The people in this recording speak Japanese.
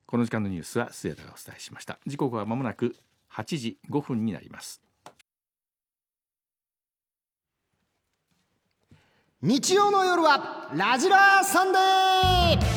この時間のニュースは末田がお伝えしました。時刻は間もなく8時5分になります。 日曜の夜はラジラーサンデー。